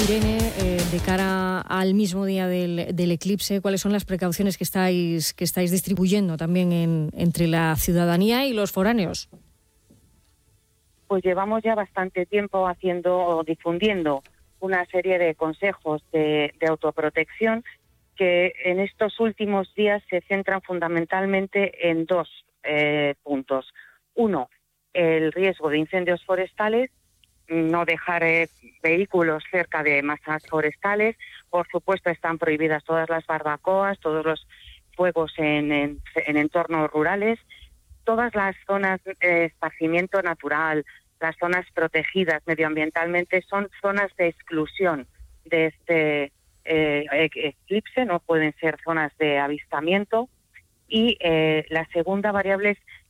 Irene, de cara al mismo día del eclipse, ¿cuáles son las precauciones que estáis distribuyendo también entre la ciudadanía y los foráneos? Pues llevamos ya bastante tiempo haciendo o difundiendo una serie de consejos de autoprotección que en estos últimos días se centran fundamentalmente en dos puntos. Uno, el riesgo de incendios forestales, no dejar vehículos cerca de masas forestales. Por supuesto, están prohibidas todas las barbacoas, todos los fuegos en entornos rurales. Todas las zonas de esparcimiento natural, las zonas protegidas medioambientalmente, son zonas de exclusión de este eclipse, no pueden ser zonas de avistamiento. Y la segunda variable es